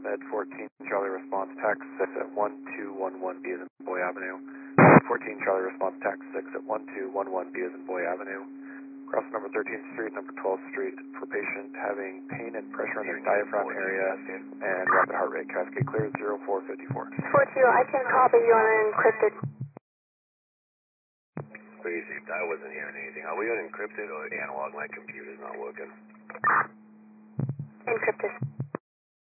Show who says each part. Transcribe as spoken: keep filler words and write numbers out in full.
Speaker 1: Med fourteen Charlie response tax six at one two one one B as in Boy Avenue. fourteen Charlie response tax six at one two one one B as in Boy Avenue. Cross number thirteenth Street, number twelfth Street for patient having pain and pressure in their diaphragm area and rapid heart rate. Cascade clear zero four five four.
Speaker 2: four two, I can copy you on an encrypted.
Speaker 3: Crazy, I wasn't hearing anything. Are we unencrypted or analog? My computer's not working.
Speaker 2: Encrypted.